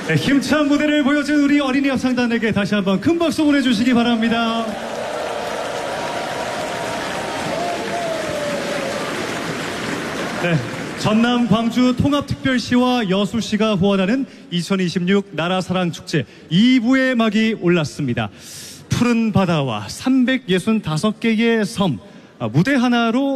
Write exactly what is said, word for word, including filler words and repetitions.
네, 힘찬 무대를 보여준 우리 어린이 합창단에게 다시 한번 큰 박수 보내주시기 바랍니다. 네, 전남 광주 통합특별시와 여수시가 후원하는 이천이십육 나라사랑축제 이 부의 막이 올랐습니다. 푸른 바다와 삼백육십오 개의 섬, 무대 하나로